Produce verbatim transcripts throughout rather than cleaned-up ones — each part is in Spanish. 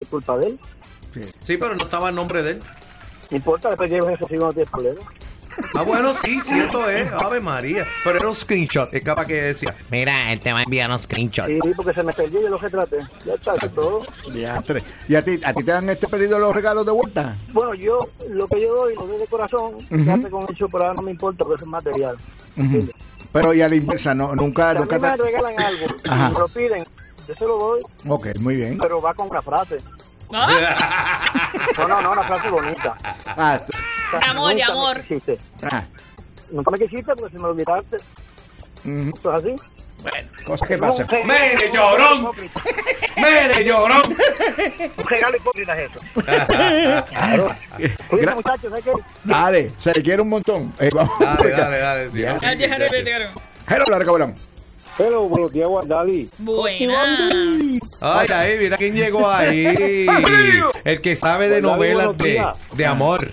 culpa de él. Sí, sí, pero no estaba el nombre de él. No importa, después llevas eso si no tiene problema. Ah, bueno, sí, cierto es. Ave María. Pero era un screenshot. Es capaz que decía, mira, él te va a enviar un screenshot. Sí, porque se me perdió y yo lo retraté. Ya está, eso es todo. Ya, tres. ¿Y a ti, a ti te han este pedido los regalos de vuelta? Bueno, yo lo que yo doy, lo doy de corazón. Uh-huh. Quédate con eso, pero ahora no me importa porque es material. Uh-huh. Pero y a la inversa, no, nunca... Si nunca a mí me te... regalan algo y me lo piden, yo se lo doy. Ok, muy bien. Pero va con una frase. ¿No? No, no, no, una frase bonita. Ah, de amor, de amor. Ah. Nunca me quisiste porque si me lo olvidaste. Uh-huh. ¿Eso es así? Bueno, cosas que pasan. ¡Mene, llorón! ¡Mene, llorón! Un regalo hipócrita es eso. Claro. Cuídense, muchachos, ¿sabes qué? Dale, se le quiere un montón. Eh, vamos. Dale, dale, dale. Sí, Ya, ya, ya, ya, ya. Hello, la recabolón. Hello, buenos días, Guardali. Buenas. Ay, ahí, mira quién llegó ahí. El que sabe de novelas de, de amor.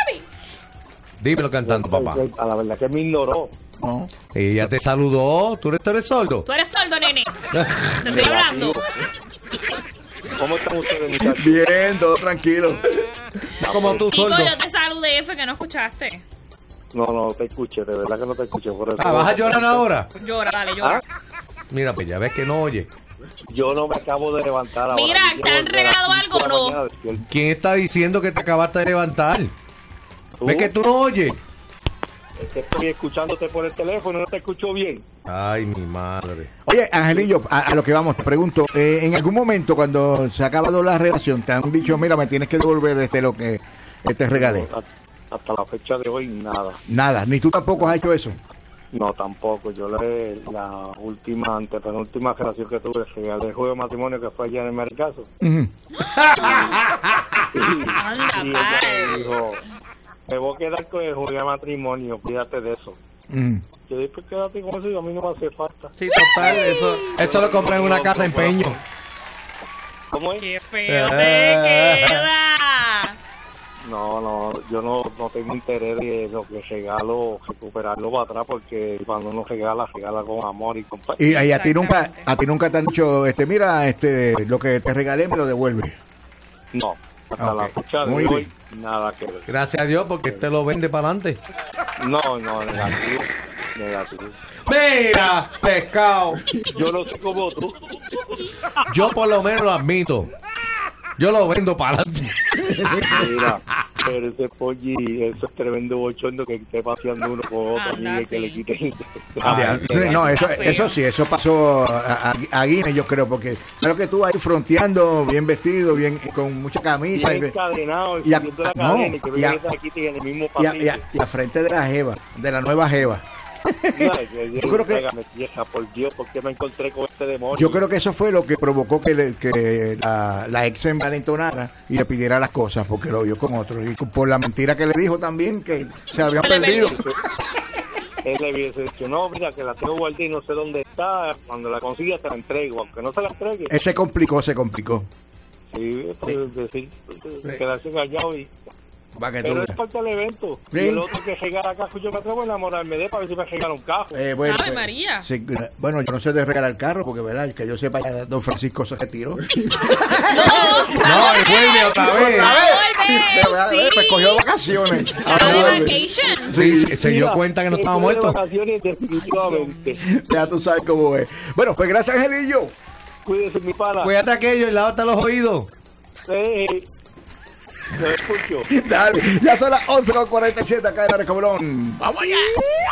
Dímelo cantando, papá. A la verdad que me ignoró. No. Y ya te saludó. ¿Tú eres, tú eres sordo? Tú eres sordo, nene. Te estoy hablando. ¿Cómo están ustedes, muchachos? Bien, todo tranquilo. Como tú, Chico, sordo. yo te saludé, fue que no escuchaste. No, no te escuché, de verdad que no te escuché. Por eso Ah, ¿vas a llorar ahora? Llora, dale, llora. ¿Ah? Mira, pues ya ves que no oye. Yo no me acabo de levantar ahora. Mira, ¿te han regalado algo o no? ¿Quién está diciendo que te acabaste de levantar? ¿Tú? ¿Ves que tú no oyes? Es que estoy escuchándote por el teléfono, no te escucho bien. Ay, mi madre. Oye, Angelillo, a, a lo que vamos, te pregunto, eh, en algún momento cuando se ha acabado la relación, te han dicho, mira, me tienes que devolver este lo que eh, te regalé. No, hasta la fecha de hoy, nada. Nada, ni tú tampoco has hecho eso. No, tampoco. Yo le la última, antepenúltima relación que tuve, regalé el juego de matrimonio que fue allá en el Mercazo. Uh-huh. Y, Anda, y ella me dijo, me voy a quedar con el juego de matrimonio, cuídate de eso. Uh-huh. Yo dije, pues quédate con eso y a mí no me hace falta. Sí, total, eso, eso lo compré en una casa de empeño. ¿Cómo es? ¡Qué feo te queda! No, no, yo no, no tengo interés de lo que regalo, recuperarlo para atrás, porque cuando uno regala, regala con amor y con... Y, y a ti nunca, a ti nunca te han dicho, este, mira, este, lo que te regalé me lo devuelve. No, hasta Okay. la fecha de Muy hoy, bien. nada que ver. Gracias a Dios porque este lo vende para adelante. No, no, negativo, negativo. Mira, pescado. Yo no sé cómo tú. Yo por lo menos lo admito. Yo lo vendo para adelante. Mira, pero ese polli, eso es tremendo bochorno que esté paseando uno con otro, Anda, y que sí. le quiten. Ah, no, eso, eso sí, eso pasó a, a, a Guinness, yo creo, porque creo que tú ahí fronteando, bien vestido, bien con mucha camisa. Bien Y, encadenado, y a- siguiendo la no, cadena, y que y a- venga y te quiten en el mismo y, a, papel. y, a, y a frente de la jeva, de la nueva jeva. Yo creo que- vieja, por Dios, ¿por qué me encontré con este demonio? Yo creo que eso fue lo que provocó que, le, que la, la ex se envalentonara y le pidiera las cosas, porque lo vio con otro. Y por la mentira que le dijo también, que se habían Se le perdido. Él le hubiese dicho, no, mira, que la tengo guardada y no sé dónde está. Cuando la consiga te la entrego, aunque no se la entregue. Él se complicó, se complicó. Sí, pues decir, quedarse callado y... Va que tú Pero es veas. parte del evento. Sí. Y el otro que regala cajo, yo me atrevo a enamorarme de él para ver si me regala un cajo. Eh, bueno, Ave pues, María. sí, bueno, yo no sé de regalar carro, porque verdad, que yo sepa, ya don Francisco se retiró. No, y vuelve otra vez. ¡Vuelve! ¡Sí! Pues cogió vacaciones. ¡Está de vacation! Sí, se dio Mira, cuenta que no estaba estoy de muerto. vacaciones definitivamente. Ya tú sabes cómo es. Bueno, pues gracias, Angelillo. Cuídese, mi pana. Cuídate aquello y lávate los oídos. Eh, lo escucho. Dale, ya son las once con cuarenta y siete acá en Arecobrón. ¡Vamos allá!